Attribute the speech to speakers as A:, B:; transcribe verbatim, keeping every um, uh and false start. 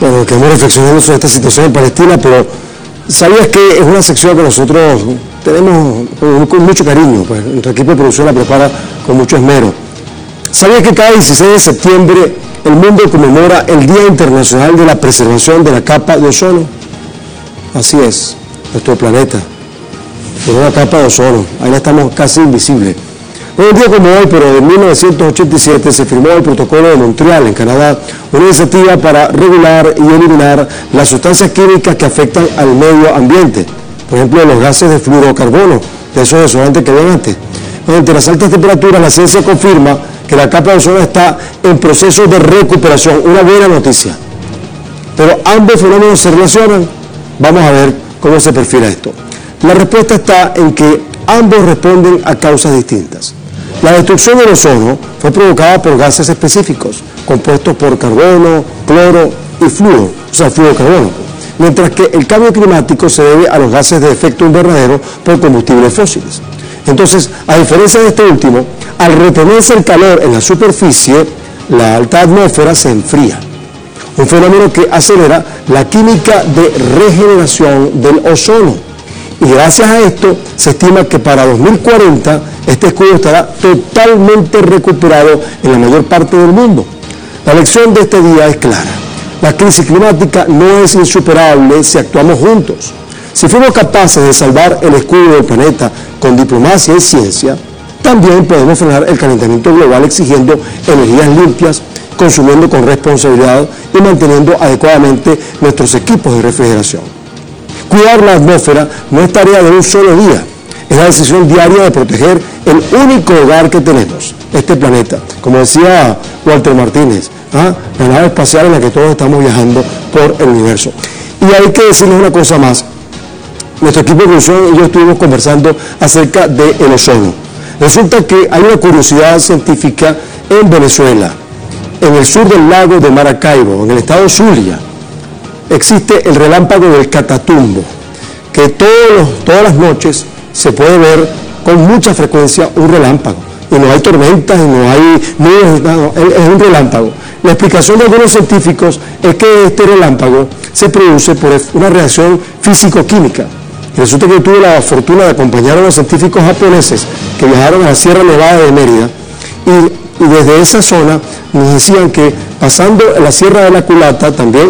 A: Bueno, quedamos reflexionando sobre esta situación en Palestina, pero ¿sabías que es una sección que nosotros tenemos con, con mucho cariño? Pues nuestro equipo de producción la prepara con mucho esmero. ¿Sabías que cada dieciséis de septiembre el mundo conmemora el Día Internacional de la Preservación de la Capa de Ozono? Así es, nuestro planeta tiene una capa de ozono, ahí la estamos casi invisible. No un día como hoy, pero en mil novecientos ochenta y siete se firmó el Protocolo de Montreal en Canadá, una iniciativa para regular y eliminar las sustancias químicas que afectan al medio ambiente, por ejemplo los gases de fluorocarbono, de esos desodorantes que ven antes. Ante las altas temperaturas, la ciencia confirma que la capa de ozono está en proceso de recuperación, una buena noticia. Pero ambos fenómenos se relacionan. Vamos a ver cómo se perfila esto. La respuesta está en que ambos responden a causas distintas. La destrucción del ozono fue provocada por gases específicos, compuestos por carbono, cloro y flúor, o sea, fluorocarbono, mientras que el cambio climático se debe a los gases de efecto invernadero por combustibles fósiles. Entonces, a diferencia de este último, al retenerse el calor en la superficie, la alta atmósfera se enfría, un fenómeno que acelera la química de regeneración del ozono. Y gracias a esto se estima que para dos mil cuarenta este escudo estará totalmente recuperado en la mayor parte del mundo. La lección de este día es clara. La crisis climática no es insuperable si actuamos juntos. Si fuimos capaces de salvar el escudo del planeta con diplomacia y ciencia, también podemos frenar el calentamiento global exigiendo energías limpias, consumiendo con responsabilidad y manteniendo adecuadamente nuestros equipos de refrigeración. Cuidar la atmósfera no es tarea de un solo día, es la decisión diaria de proteger el único hogar que tenemos, este planeta. Como decía Walter Martínez, ¿ah? la nave espacial en la que todos estamos viajando por el universo. Y hay que decirles una cosa más. Nuestro equipo de producción y yo estuvimos conversando acerca del ozono. Resulta que hay una curiosidad científica en Venezuela, en el sur del lago de Maracaibo, en el estado Zulia. Existe el relámpago del Catatumbo, que todos los, todas las noches se puede ver con mucha frecuencia un relámpago. Y no hay tormentas, y no hay nubes, no, es un relámpago. La explicación de algunos científicos es que este relámpago se produce por una reacción físico-química. Y resulta que yo tuve la fortuna de acompañar a los científicos japoneses que viajaron a la Sierra Nevada de Mérida y, y desde esa zona nos decían que pasando la Sierra de la Culata, también